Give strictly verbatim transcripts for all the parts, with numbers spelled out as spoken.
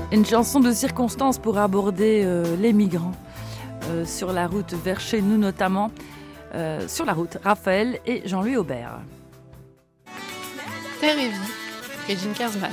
Une chanson de circonstance pour aborder euh, les migrants euh, sur la route vers chez nous notamment. Euh, sur la route, Raphaël et Jean-Louis Aubert. Terre et vie, Régine Kersman.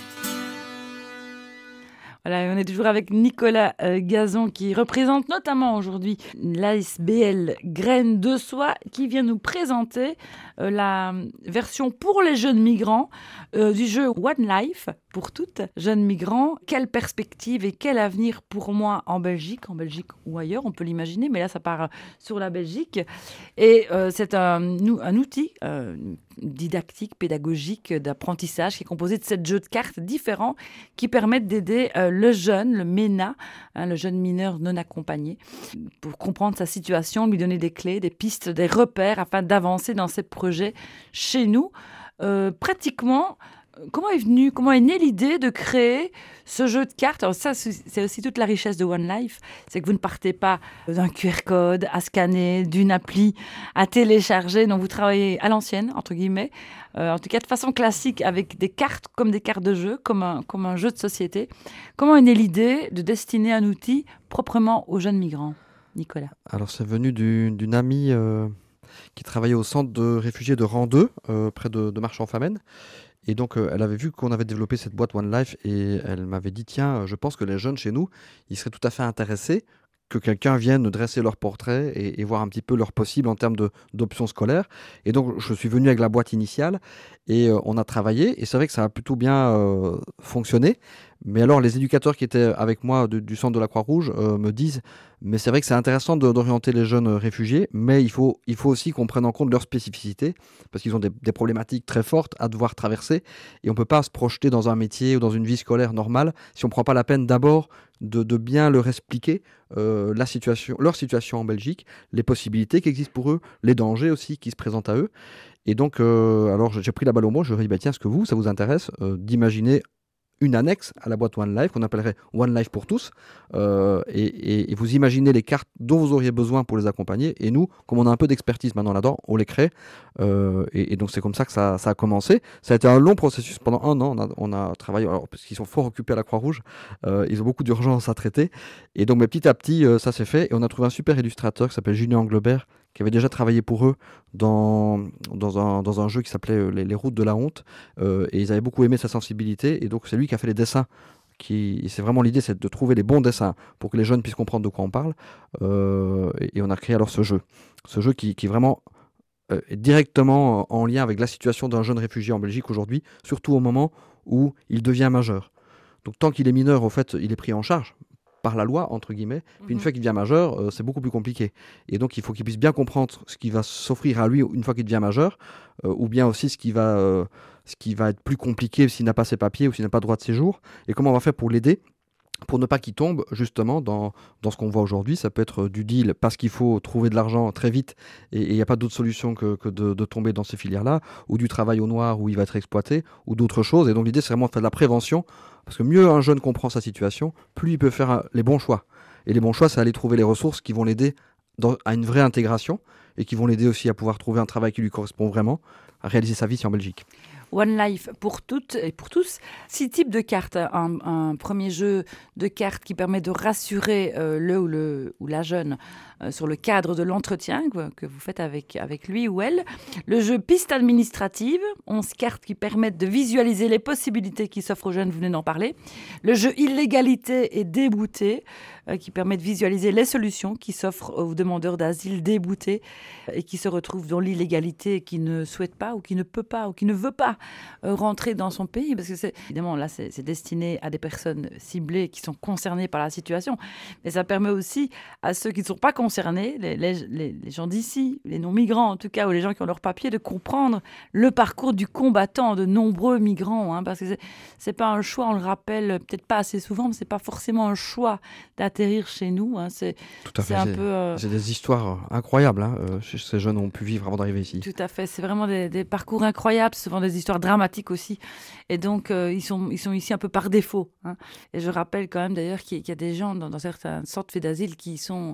Voilà, on est toujours avec Nicolas euh, Gazon qui représente notamment aujourd'hui l'A S B L Graines de Soie qui vient nous présenter euh, la version pour les jeunes migrants euh, du jeu One Life pour toutes jeunes migrants. Quelle perspective et quel avenir pour moi en Belgique, en Belgique ou ailleurs, on peut l'imaginer, mais là ça part sur la Belgique. Et euh, c'est un, un outil euh, didactique, pédagogique, d'apprentissage qui est composé de sept jeux de cartes différents qui permettent d'aider euh, le jeune, le MENA, hein, le jeune mineur non accompagné, pour comprendre sa situation, lui donner des clés, des pistes, des repères afin d'avancer dans ses projets chez nous. Euh, pratiquement, comment est venue, comment est née l'idée de créer ce jeu de cartes? Alors ça, c'est aussi toute la richesse de One Life, c'est que vous ne partez pas d'un Q R code à scanner, d'une appli à télécharger, donc vous travaillez à l'ancienne, entre guillemets, euh, en tout cas de façon classique, avec des cartes comme des cartes de jeu, comme un, comme un jeu de société. Comment est née l'idée de destiner un outil proprement aux jeunes migrants, Nicolas? Alors c'est venu du, d'une amie euh, qui travaillait au centre de réfugiés de Rang-deux, euh, près de, de Marchand-Famenne. Et donc, euh, elle avait vu qu'on avait développé cette boîte One Life et elle m'avait dit, tiens, je pense que les jeunes chez nous, ils seraient tout à fait intéressés que quelqu'un vienne dresser leur portrait et, et voir un petit peu leur possible en termes de, d'options scolaires. Et donc, je suis venu avec la boîte initiale et euh, on a travaillé. Et c'est vrai que ça a plutôt bien euh, fonctionné. Mais alors, les éducateurs qui étaient avec moi de, du centre de la Croix-Rouge euh, me disent, mais c'est vrai que c'est intéressant de, d'orienter les jeunes réfugiés, mais il faut, il faut aussi qu'on prenne en compte leurs spécificités, parce qu'ils ont des, des problématiques très fortes à devoir traverser, et on ne peut pas se projeter dans un métier ou dans une vie scolaire normale si on ne prend pas la peine d'abord de, de bien leur expliquer euh, la situation, leur situation en Belgique, les possibilités qui existent pour eux, les dangers aussi qui se présentent à eux. Et donc, euh, alors j'ai pris la balle au mot, je leur ai dit, bah, tiens, est-ce que vous, ça vous intéresse euh, d'imaginer une annexe à la boîte One Life qu'on appellerait One Life pour tous euh, et, et, et vous imaginez les cartes dont vous auriez besoin pour les accompagner et nous, comme on a un peu d'expertise maintenant là-dedans, on les crée euh, et, et donc c'est comme ça que ça, ça a commencé. Ça a été un long processus, pendant un an on a, on a travaillé, alors, parce qu'ils sont fort occupés à la Croix-Rouge, euh, ils ont beaucoup d'urgences à traiter et donc mais petit à petit euh, ça s'est fait et on a trouvé un super illustrateur qui s'appelle Julien Anglebert qui avait déjà travaillé pour eux dans, dans, un, dans un jeu qui s'appelait les, les routes de la honte euh, et ils avaient beaucoup aimé sa sensibilité et donc c'est lui qui a fait les dessins. Qui, c'est vraiment l'idée, c'est de trouver les bons dessins pour que les jeunes puissent comprendre de quoi on parle euh, et, et on a créé alors ce jeu ce jeu qui, qui vraiment euh, est directement en lien avec la situation d'un jeune réfugié en Belgique aujourd'hui, surtout au moment où il devient majeur. Donc tant qu'il est mineur, au fait, il est pris en charge par la loi, entre guillemets, puis une fois qu'il devient majeur, euh, c'est beaucoup plus compliqué. Et donc, il faut qu'il puisse bien comprendre ce qui va s'offrir à lui une fois qu'il devient majeur, euh, ou bien aussi ce qui, va, euh, ce qui va être plus compliqué s'il n'a pas ses papiers ou s'il n'a pas droit de séjour, et comment on va faire pour l'aider, pour ne pas qu'il tombe justement dans, dans ce qu'on voit aujourd'hui. Ça peut être du deal parce qu'il faut trouver de l'argent très vite et il n'y a pas d'autre solution que, que de, de tomber dans ces filières-là, ou du travail au noir où il va être exploité, ou d'autres choses. Et donc l'idée, c'est vraiment de faire de la prévention, parce que mieux un jeune comprend sa situation, plus il peut faire un, les bons choix. Et les bons choix, c'est aller trouver les ressources qui vont l'aider dans, à une vraie intégration et qui vont l'aider aussi à pouvoir trouver un travail qui lui correspond vraiment, à réaliser sa vie ici en Belgique. One Life pour toutes et pour tous. Six types de cartes. Un, un premier jeu de cartes qui permet de rassurer euh, le, ou le ou la jeune euh, sur le cadre de l'entretien que, que vous faites avec, avec lui ou elle. Le jeu piste administrative. onze cartes qui permettent de visualiser les possibilités qui s'offrent aux jeunes, vous venez d'en parler. Le jeu illégalité et débouté euh, qui permet de visualiser les solutions qui s'offrent aux demandeurs d'asile déboutés et qui se retrouvent dans l'illégalité et qui ne souhaitent pas ou qui ne peut pas ou qui ne veut pas Euh, rentrer dans son pays, parce que c'est évidemment là c'est, c'est destiné à des personnes ciblées qui sont concernées par la situation, mais ça permet aussi à ceux qui ne sont pas concernés, les, les, les, les gens d'ici, les non-migrants en tout cas, ou les gens qui ont leur papier, de comprendre le parcours du combattant de nombreux migrants, hein, parce que c'est, c'est pas un choix, on le rappelle peut-être pas assez souvent, mais c'est pas forcément un choix d'atterrir chez nous, hein, c'est, Tout à fait, c'est un c'est, peu euh... c'est des histoires incroyables hein, euh, ces jeunes ont pu vivre avant d'arriver ici. Tout à fait, c'est vraiment des, des parcours incroyables, souvent des histoires dramatiques aussi. Et donc, euh, ils, sont, ils sont ici un peu par défaut. Hein. Et je rappelle quand même d'ailleurs qu'il y a, qu'il y a des gens dans, dans certains centres faits d'asile qui sont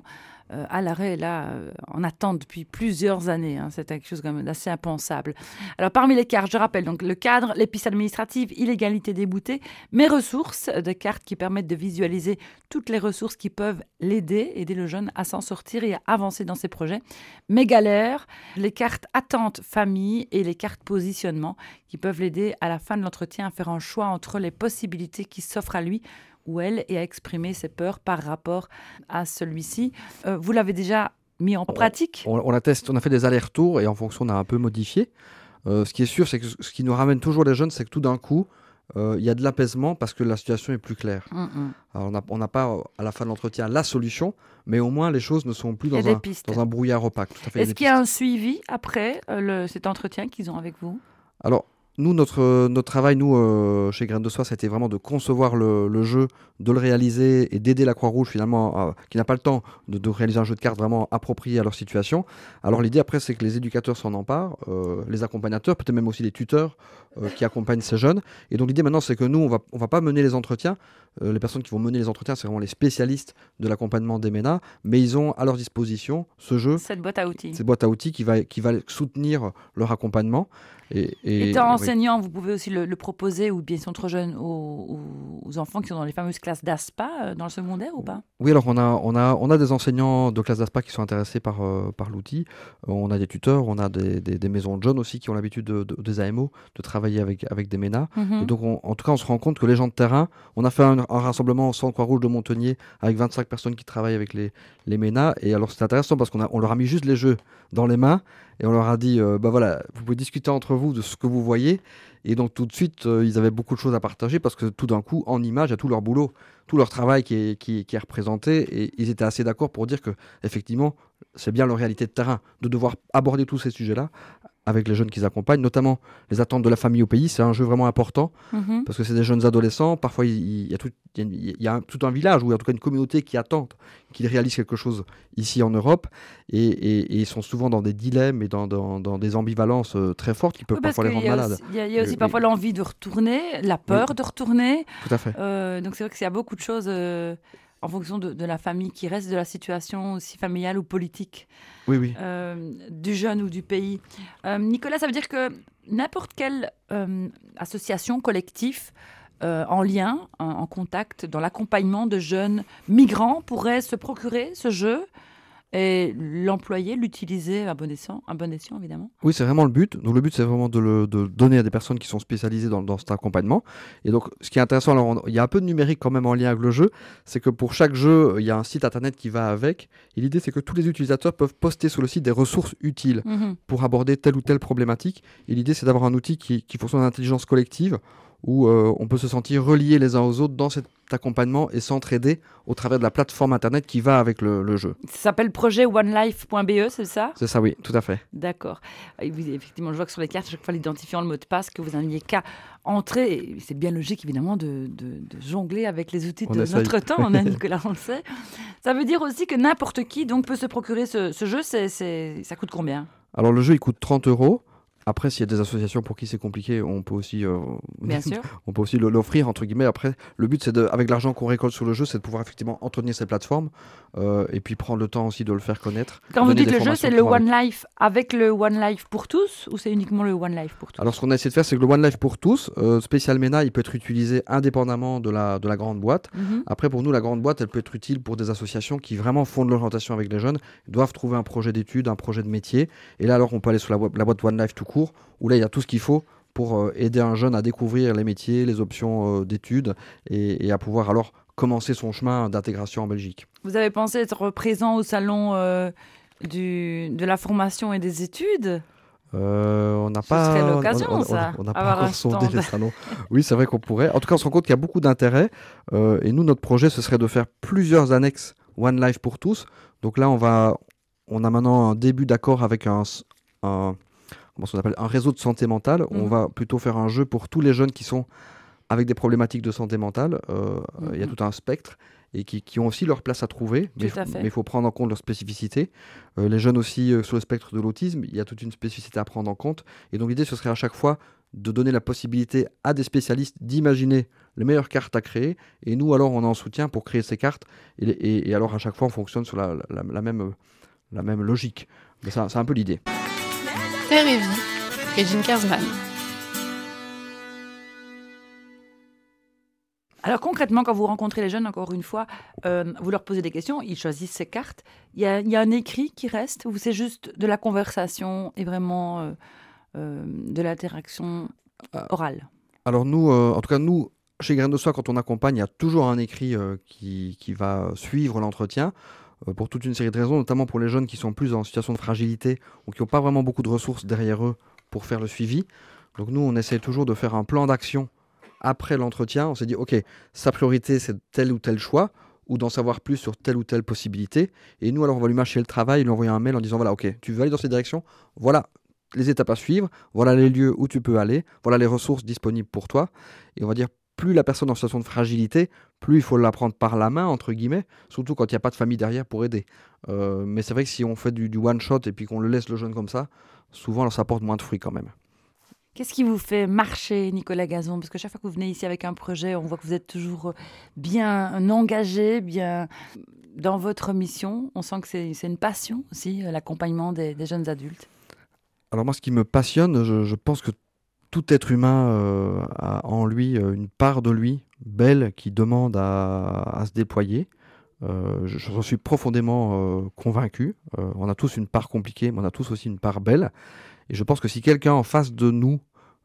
euh, à l'arrêt, là, euh, en attente depuis plusieurs années. Hein. C'est quelque chose quand même d'assez impensable. Alors, parmi les cartes, je rappelle, donc, le cadre, les pistes administratives, illégalité déboutée, mes ressources, euh, des cartes qui permettent de visualiser toutes les ressources qui peuvent l'aider, aider le jeune à s'en sortir et à avancer dans ses projets. Mes galères, les cartes attente famille et les cartes positionnement qui peuvent l'aider à la fin de l'entretien à faire un choix entre les possibilités qui s'offrent à lui ou elle et à exprimer ses peurs par rapport à celui-ci. Euh, vous l'avez déjà mis en pratique ? On, on, a testé, on a fait des allers-retours et en fonction, on a un peu modifié. Euh, ce qui est sûr, c'est que ce qui nous ramène toujours les jeunes, c'est que tout d'un coup, il euh, y a de l'apaisement parce que la situation est plus claire. Mm-hmm. Alors, on n'a pas, à la fin de l'entretien, la solution, mais au moins, les choses ne sont plus dans, un, dans un brouillard opaque. Tout à fait, Est-ce qu'il y a un suivi après euh, le, cet entretien qu'ils ont avec vous ? Alors, nous, notre, notre travail, nous, euh, chez Graines de Soie, c'était vraiment de concevoir le, le jeu, de le réaliser et d'aider la Croix-Rouge, finalement, à, qui n'a pas le temps de, de réaliser un jeu de cartes vraiment approprié à leur situation. Alors, l'idée, après, c'est que les éducateurs s'en emparent, euh, les accompagnateurs, peut-être même aussi les tuteurs euh, qui accompagnent ces jeunes. Et donc, l'idée, maintenant, c'est que nous, on va, on va pas mener les entretiens. Euh, les personnes qui vont mener les entretiens, c'est vraiment les spécialistes de l'accompagnement des MENA, mais ils ont à leur disposition ce jeu. Cette boîte à outils. Cette boîte à outils qui va, qui va soutenir leur accompagnement. Et, et, Étant oui. enseignant, vous pouvez aussi le, le proposer, ou bien ils sont trop jeunes, aux, aux enfants qui sont dans les fameuses classes d'A S P A, euh, dans le secondaire ou pas ? Oui, alors on a, on, a, on a des enseignants de classe d'A S P A qui sont intéressés par, euh, par l'outil. Euh, on a des tuteurs, on a des, des, des maisons de jeunes aussi qui ont l'habitude, de, de, des A M O, de travailler avec, avec des MENA. Mm-hmm. Et donc, on, en tout cas, on se rend compte que les gens de terrain, on a fait un, un rassemblement au Centre Croix-Rouge de Montenier avec vingt-cinq personnes qui travaillent avec les, les MENA. Et alors, c'est intéressant parce qu'on a, on leur a mis juste les jeux dans les mains. Et on leur a dit, euh, bah voilà, vous pouvez discuter entre vous de ce que vous voyez. Et donc tout de suite, euh, ils avaient beaucoup de choses à partager parce que tout d'un coup, en image, il y a tout leur boulot, tout leur travail qui est, qui, qui est représenté. Et ils étaient assez d'accord pour dire que, effectivement, c'est bien leur réalité de terrain de devoir aborder tous ces sujets-là avec les jeunes qu'ils accompagnent, notamment les attentes de la famille au pays. C'est un jeu vraiment important mmh. parce que c'est des jeunes adolescents. Parfois, il, il, y a tout, il, y a un, tout un village ou en tout cas une communauté qui attend qu'ils réalisent quelque chose ici en Europe et, et, et ils sont souvent dans des dilemmes et dans, dans, dans des ambivalences euh, très fortes qui peuvent oui, parfois les rendre malades. Il y a, y a aussi euh, parfois oui. l'envie de retourner, la peur oui. de retourner. Tout à fait. Euh, donc c'est vrai qu'il y a beaucoup de choses euh, en fonction de, de la famille qui reste, de la situation aussi familiale ou politique. Oui, oui. Euh, du jeune ou du pays. Euh, Nicolas, ça veut dire que n'importe quelle euh, association, collectif, euh, en lien, en, en contact, dans l'accompagnement de jeunes migrants pourrait se procurer ce jeu et l'employer, l'utiliser à bon escient, à bon escient évidemment. Oui, c'est vraiment le but. Donc le but, c'est vraiment de le de donner à des personnes qui sont spécialisées dans, dans cet accompagnement. Et donc, ce qui est intéressant, alors on, il y a un peu de numérique quand même en lien avec le jeu, c'est que pour chaque jeu, il y a un site internet qui va avec. Et l'idée, c'est que tous les utilisateurs peuvent poster sur le site des ressources utiles mmh. pour aborder telle ou telle problématique. Et l'idée, c'est d'avoir un outil qui, qui fonctionne en intelligence collective, où euh, on peut se sentir reliés les uns aux autres dans cet accompagnement et s'entraider au travers de la plateforme internet qui va avec le, le jeu. Ça s'appelle projet one life point b e, c'est ça ? C'est ça, oui, tout à fait. D'accord. Et vous, effectivement, je vois que sur les cartes, à chaque fois l'identifiant, le mot de passe, que vous n'aviez qu'à entrer. Et c'est bien logique, évidemment, de, de, de jongler avec les outils on de essaye. Notre temps, on a Nicolas, on le sait. Ça veut dire aussi que n'importe qui donc, peut se procurer ce, ce jeu. C'est, c'est, ça coûte combien ? Alors, le jeu, il coûte trente euros. Après, s'il y a des associations pour qui c'est compliqué, on peut aussi, euh, Bien sûr. on peut aussi l'offrir, entre guillemets. Après, le but, c'est de, avec l'argent qu'on récolte sur le jeu, c'est de pouvoir effectivement entretenir ces plateformes euh, et puis prendre le temps aussi de le faire connaître. Quand vous dites le jeu, c'est le One Life avec le One Life pour tous ou c'est uniquement le One Life pour tous ? Alors, ce qu'on a essayé de faire, c'est que le One Life pour tous, euh, spécial MENA, il peut être utilisé indépendamment de la, de la grande boîte. Mm-hmm. Après, pour nous, la grande boîte, elle peut être utile pour des associations qui vraiment font de l'orientation avec les jeunes, doivent trouver un projet d'études, un projet de métier. Et là, alors, on peut aller sur la, la boîte One Life tout court, où là, il y a tout ce qu'il faut pour euh, aider un jeune à découvrir les métiers, les options euh, d'études et, et à pouvoir alors commencer son chemin d'intégration en Belgique. Vous avez pensé être présent au salon euh, du, de la formation et des études ? Euh, on n'a pas. Ce serait on, l'occasion, on, on, ça. On n'a pas encore sondé les salons. Oui, c'est vrai qu'on pourrait. En tout cas, on se rend compte qu'il y a beaucoup d'intérêt. Euh, et nous, notre projet, ce serait de faire plusieurs annexes One Life pour tous. Donc là, on va, on a maintenant un début d'accord avec un, un comment on appelle, un réseau de santé mentale. Mmh. On va plutôt faire un jeu pour tous les jeunes qui sont avec des problématiques de santé mentale. Euh, mmh. Il y a tout un spectre et qui, qui ont aussi leur place à trouver, mais il faut prendre en compte leurs spécificités. Euh, les jeunes aussi euh, sur le spectre de l'autisme, il y a toute une spécificité à prendre en compte. Et donc l'idée, ce serait à chaque fois de donner la possibilité à des spécialistes d'imaginer les meilleures cartes à créer. Et nous, alors, on est en soutien pour créer ces cartes. Et, et, et alors, à chaque fois, on fonctionne sur la, la, la, même, la même logique. Mais ça, c'est un peu l'idée. Terre et vie, Régine Kersman. Alors concrètement, quand vous rencontrez les jeunes, encore une fois, euh, vous leur posez des questions, ils choisissent ces cartes. Il y a, il y a un écrit qui reste ou c'est juste de la conversation et vraiment euh, euh, de l'interaction orale? Alors nous, euh, en tout cas nous, chez Graines de Soie, quand on accompagne, il y a toujours un écrit euh, qui, qui va suivre l'entretien euh, pour toute une série de raisons, notamment pour les jeunes qui sont plus en situation de fragilité ou qui n'ont pas vraiment beaucoup de ressources derrière eux pour faire le suivi. Donc nous, on essaie toujours de faire un plan d'action. Après l'entretien, on s'est dit, OK, sa priorité, c'est tel ou tel choix, ou d'en savoir plus sur telle ou telle possibilité. Et nous, alors, on va lui mâcher le travail, lui envoyer un mail en disant, voilà, OK, tu veux aller dans cette direction, voilà les étapes à suivre, voilà les lieux où tu peux aller, voilà les ressources disponibles pour toi. Et on va dire, plus la personne est en situation de fragilité, plus il faut la prendre par la main, entre guillemets, surtout quand il n'y a pas de famille derrière pour aider. Euh, mais c'est vrai que si on fait du, du one-shot et puis qu'on le laisse le jeune comme ça, souvent, alors, ça porte moins de fruits quand même. Qu'est-ce qui vous fait marcher, Nicolas Gazon? Parce que chaque fois que vous venez ici avec un projet, on voit que vous êtes toujours bien engagé, bien dans votre mission. On sent que c'est, c'est une passion aussi, l'accompagnement des, des jeunes adultes. Alors moi, ce qui me passionne, je, je pense que tout être humain euh, a en lui euh, une part de lui belle qui demande à, à se déployer. Euh, je, je suis profondément euh, convaincu. Euh, on a tous une part compliquée, mais on a tous aussi une part belle. Et je pense que si quelqu'un en face de nous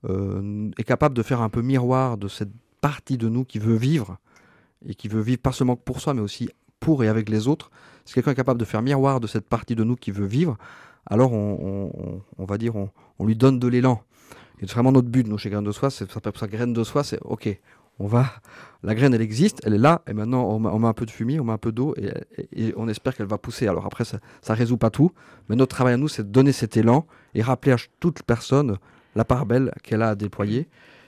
euh, est capable de faire un peu miroir de cette partie de nous qui veut vivre, et qui veut vivre pas seulement pour soi, mais aussi pour et avec les autres, si quelqu'un est capable de faire miroir de cette partie de nous qui veut vivre, alors on, on, on va dire, on, on lui donne de l'élan. Et c'est vraiment notre but, nous, chez Graines de Soie, c'est, ça s'appelle ça Graines de Soie, c'est OK, on va, la graine, elle existe, elle est là, et maintenant, on met, on met un peu de fumier, on met un peu d'eau, et, et, et on espère qu'elle va pousser. Alors après, ça ne résout pas tout, mais notre travail à nous, c'est de donner cet élan et rappeler à toute personne la part belle qu'elle a à déployer.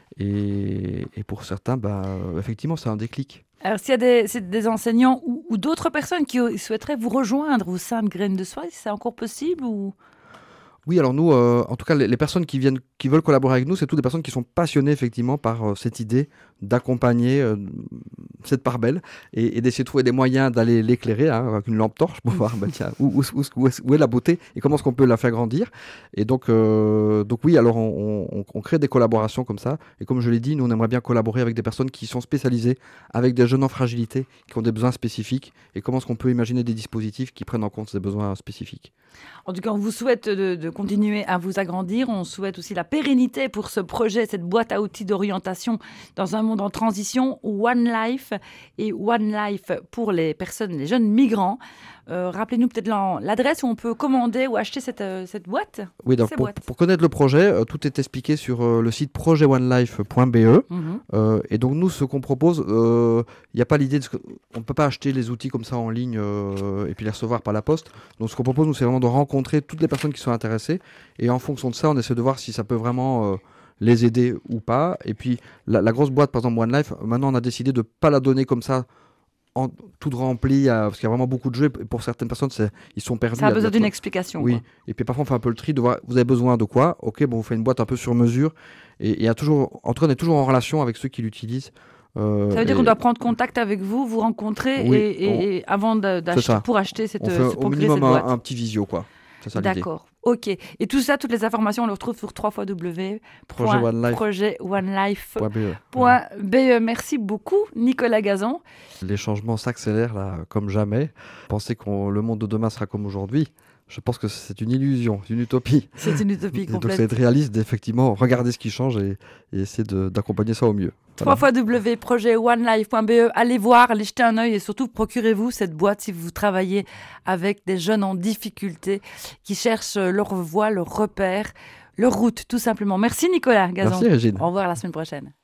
Et, et pour certains, bah, effectivement, c'est un déclic. Alors, s'il y a des, c'est des enseignants ou, ou d'autres personnes qui souhaiteraient vous rejoindre au sein de Graines de Soie, c'est encore possible ou... Oui, alors nous, euh, en tout cas, les, les personnes qui viennent, qui veulent collaborer avec nous, c'est toutes des personnes qui sont passionnées effectivement par euh, cette idée d'accompagner euh, cette part belle et, et d'essayer de trouver des moyens d'aller l'éclairer hein, avec une lampe torche pour voir bah, tiens, où, où, où, où, est, où est la beauté et comment est-ce qu'on peut la faire grandir. Et donc, euh, donc oui, alors on, on, on crée des collaborations comme ça. Et comme je l'ai dit, nous, on aimerait bien collaborer avec des personnes qui sont spécialisées, avec des jeunes en fragilité, qui ont des besoins spécifiques. Et comment est-ce qu'on peut imaginer des dispositifs qui prennent en compte ces besoins spécifiques. En tout cas, on vous souhaite de, de continuer à vous agrandir. On souhaite aussi la pérennité pour ce projet, cette boîte à outils d'orientation dans un monde en transition, One Life et One Life pour les personnes, les jeunes migrants. Euh, rappelez-nous peut-être l'adresse où on peut commander ou acheter cette, euh, cette boîte. Oui, donc pour, pour connaître le projet, euh, tout est expliqué sur euh, le site projet one life point b e. Mm-hmm. euh, et donc nous, ce qu'on propose, il euh, n'y a pas l'idée de... On ne peut pas acheter les outils comme ça en ligne euh, et puis les recevoir par la poste. Donc ce qu'on propose, nous, c'est vraiment de rencontrer toutes les personnes qui sont intéressées. Et en fonction de ça, on essaie de voir si ça peut vraiment... Euh, les aider ou pas. Et puis la, la grosse boîte, par exemple One Life, maintenant on a décidé de ne pas la donner comme ça en, toute remplie, à, parce qu'il y a vraiment beaucoup de jeux. Et pour certaines personnes, c'est, ils sont perdus. Ça a besoin d'une explication. Oui. Quoi. Et puis parfois on fait un peu le tri de voir, vous avez besoin de quoi. Ok, bon, vous faites une boîte un peu sur mesure. Et il y a toujours, en tout cas, on est toujours en relation avec ceux qui l'utilisent. Euh, ça veut dire et... qu'on doit prendre contact avec vous, vous rencontrer oui, et, et, on... et avant d'acheter, pour acheter cette, on fait pour au créer minimum cette boîte. Un, un petit visio, quoi. C'est ça l'idée. D'accord. Ok. Et tout ça, toutes les informations, on les retrouve sur w w w point projet one life point b e. Merci beaucoup, Nicolas Gazon. Les changements s'accélèrent là, comme jamais. Pensez que le monde de demain sera comme aujourd'hui. Je pense que c'est une illusion, une utopie. C'est une utopie complète. Donc c'est être réaliste d'effectivement regarder ce qui change et, et essayer de, d'accompagner ça au mieux. Voilà. w w w point projet one life point b e. Allez voir, allez jeter un œil et surtout procurez-vous cette boîte si vous travaillez avec des jeunes en difficulté qui cherchent leur voie, leur repère, leur route tout simplement. Merci Nicolas Gazon. Merci Régine. Au revoir la semaine prochaine.